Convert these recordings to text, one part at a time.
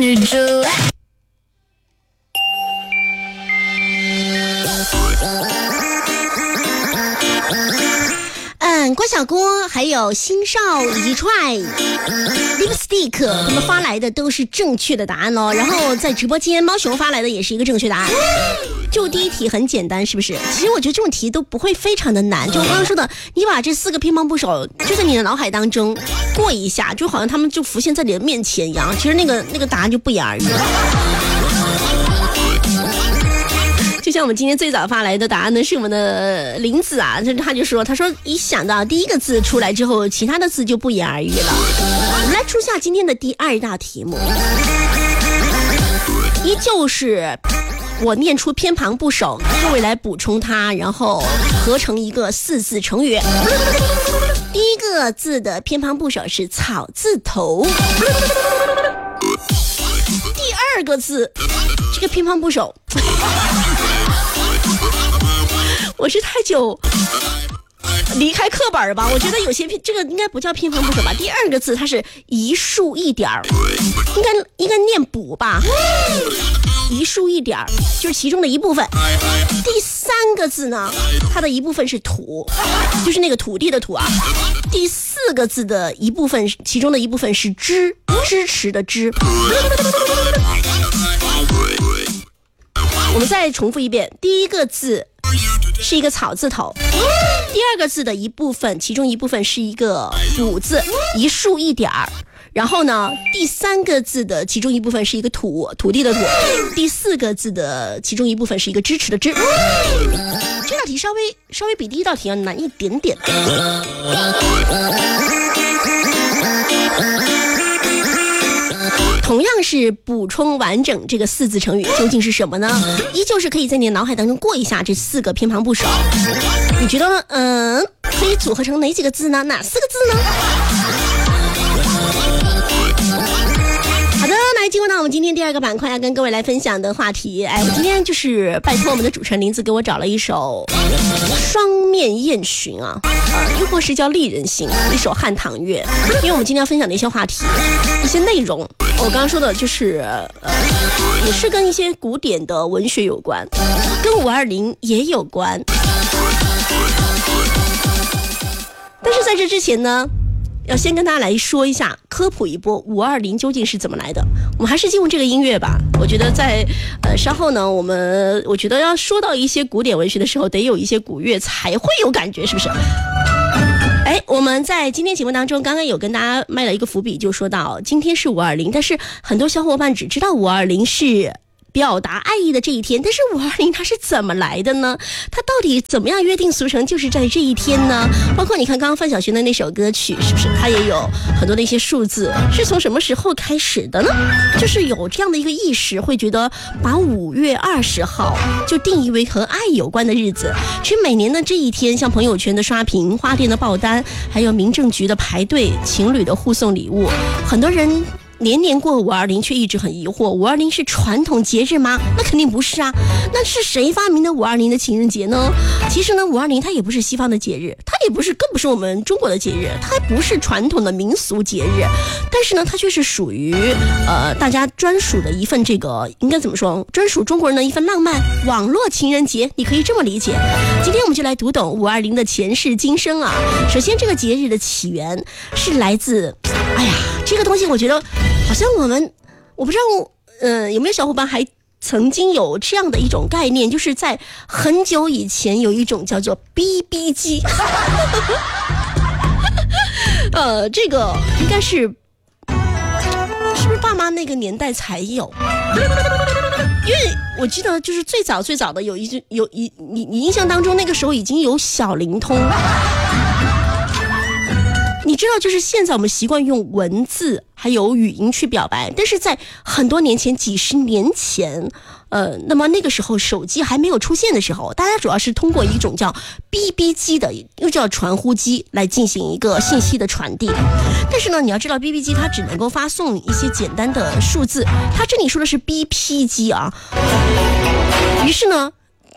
女主。 郭小郭还有新少一踹 Lipstick 他们发来的都是正确的答案哦。然后在直播间猫熊发来的也是一个正确答案。就第一题很简单，是不是？其实我觉得这种题都不会非常的难，就我刚刚说的，你把这4个乒乓部首就在你的脑海当中过一下，就好像他们就浮现在你的面前一样，其实那个答案就不言而喻。就像我们今天最早发来的答案呢，是我们的林子啊，他说一想到第一个字出来之后，其他的字就不言而喻了。我们来出下今天的第2道题目，依旧是我念出偏旁部首，各位来补充它，然后合成一个4字成语。第一个字的偏旁部首是草字头，第2个字这个偏旁部首我是太久离开课本吧，我觉得有些这个应该不叫偏旁部首吧。第2个字它是一竖一点，应该念补吧，一竖一点就是其中的一部分。第3个字呢，它的一部分是土，就是那个土地的土啊。第4个字的一部分，其中的一部分是支持的支。我们再重复一遍，第一个字是一个草字头，第2个字的一部分，其中一部分是一个补字，一竖一点儿。然后呢，第3个字的其中一部分是一个土地的土，第4个字的其中一部分是一个支持的支。这道题稍微比第一道题要难一点点。同样是补充完整这个4字成语，究竟是什么呢？依旧是可以在你的脑海当中过一下这4个偏旁部首。你觉得可以组合成哪几个字呢？哪4个字呢？好的，来进入到我们今天第2个板块，要跟各位来分享的话题。我今天就是拜托我们的主持人林子给我找了一首双面雁寻啊，又或是叫丽人行，一首汉唐乐。因为我们今天要分享的一些话题、一些内容，我刚刚说的就是也是跟一些古典的文学有关，跟520也有关。但是在这之前呢，要先跟大家来说一下，科普一波520究竟是怎么来的。我们还是进入这个音乐吧。我觉得在稍后呢，我觉得要说到一些古典文学的时候，得有一些古乐才会有感觉，是不是？我们在今天节目当中刚刚有跟大家埋了一个伏笔，就说到今天是520，但是很多小伙伴只知道520是表达爱意的这一天，但是520它是怎么来的呢？它到底怎么样约定俗成就是在这一天呢？包括你看刚刚范晓萱的那首歌曲，是不是它也有很多的一些数字，是从什么时候开始的呢？就是有这样的一个意识，会觉得把5月20号就定义为和爱有关的日子。其实每年的这一天，像朋友圈的刷屏、花店的爆单，还有民政局的排队、情侣的互送礼物，很多人年年过520，却一直很疑惑，520是传统节日吗？那肯定不是啊。那是谁发明的520的情人节呢？其实呢，520它也不是西方的节日，它也不是，更不是我们中国的节日，它还不是传统的民俗节日。但是呢，它却是属于大家专属的一份，这个应该怎么说？专属中国人的一份浪漫网络情人节，你可以这么理解。今天我们就来读懂520的前世今生啊。首先，这个节日的起源是来自，这个东西我觉得好像我不知道有没有小伙伴还曾经有这样的一种概念，就是在很久以前有一种叫做 BB 机这个应该是不是爸妈那个年代才有？因为我记得就是最早的你印象当中那个时候已经有小灵通。你知道，就是现在我们习惯用文字还有语音去表白，但是在很多年前，几十年前，那么那个时候手机还没有出现的时候，大家主要是通过一种叫 BB 机的，又叫传呼机来进行一个信息的传递。但是呢，你要知道 BB 机它只能够发送一些简单的数字，它这里说的是 BP 机啊。于是呢，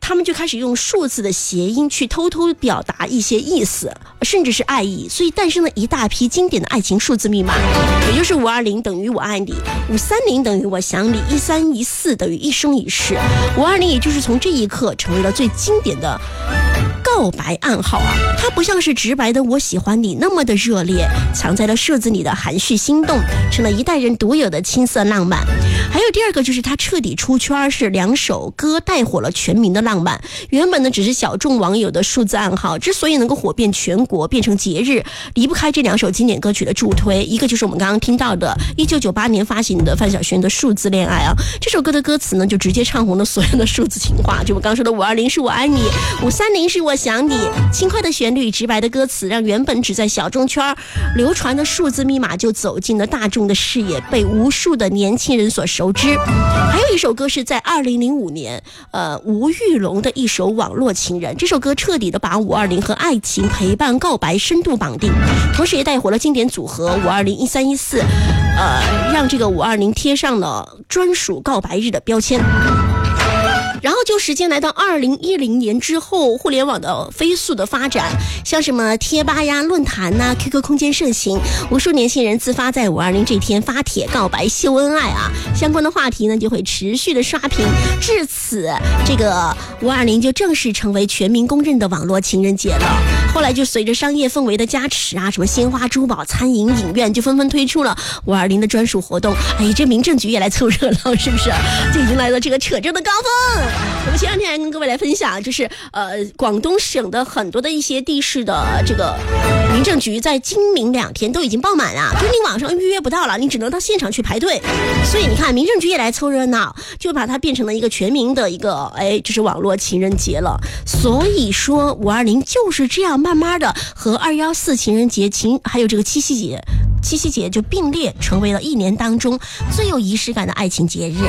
他们就开始用数字的谐音去偷偷表达一些意思，甚至是爱意，所以诞生了一大批经典的爱情数字密码，也就是520等于我爱你，530等于我想你，1314等于一生一世，520也就是从这一刻成为了最经典的告白暗号啊，它不像是直白的我喜欢你那么的热烈，藏在了设字里的含蓄心动，成了一代人独有的青涩浪漫。还有第二个就是它彻底出圈，是2首歌带火了全民的浪漫。原本呢只是小众网友的数字暗号，之所以能够火遍全国，变成节日，离不开这2首经典歌曲的助推。一个就是我们刚刚听到的1998年发行的范晓萱的数字恋爱啊，这首歌的歌词呢就直接唱红了所有的数字情话，就我刚刚说的520是我爱你，530是我想你，轻快的旋律，直白的歌词，让原本只在小众圈流传的数字密码就走进了大众的视野，被无数的年轻人所熟知。还有一首歌是在2005年吴玉龙的一首网络情人，这首歌彻底的把520和爱情、陪伴、告白深度绑定，同时也带火了经典组合520、1314，让这个520贴上了专属告白日的标签。然后就时间来到2010年之后，互联网的飞速的发展，像什么贴吧呀、论坛呐、QQ 空间盛行，无数年轻人自发在520这天发帖告白秀恩爱啊，相关的话题呢就会持续的刷屏，至此这个520就正式成为全民公认的网络情人节了。后来就随着商业氛围的加持啊，什么鲜花、珠宝、餐饮、影院就纷纷推出了520的专属活动。哎，这民政局也来凑热闹，是不是？就已经来到这个扯证的高峰。我们前两天还跟各位来分享，就是广东省的很多的一些地市的这个民政局在今明2天都已经爆满了，就是你网上预约不到了，你只能到现场去排队。所以你看民政局也来凑热闹，就把它变成了一个全民的一个就是网络情人节了。所以说520就是这样慢慢的和214情人节还有这个七夕节就并列成为了1年当中最有仪式感的爱情节日。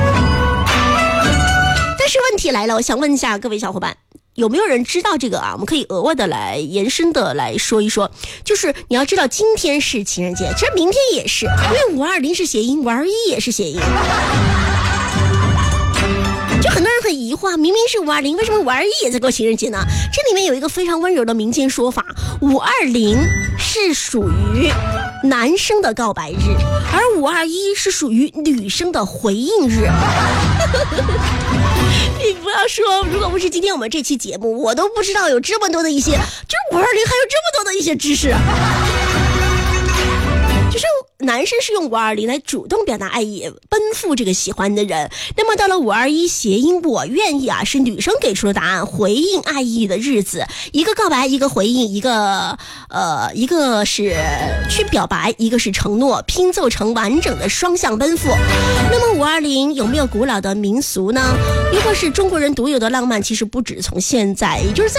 但是问题来了，我想问一下各位小伙伴，有没有人知道这个啊？我们可以额外的来延伸的来说一说，就是你要知道今天是情人节，其实明天也是，因为520是谐音，521也是谐音。就很多人很疑惑，明明是520，为什么521也在过情人节呢？这里面有一个非常温柔的民间说法，520是属于男生的告白日，而521是属于女生的回应日。你不要说，如果不是今天我们这期节目，我都不知道有这么多的一些，就是520还有这么多的一些知识。就是男生是用520来主动表达爱意，奔赴这个喜欢的人。那么到了521谐音我愿意啊，是女生给出的答案，回应爱意的日子，一个告白，一个回应，一个是去表白，一个是承诺，拼凑成完整的双向奔赴。那么520有没有古老的民俗呢？如果是中国人独有的浪漫，其实不止从现在，也就是在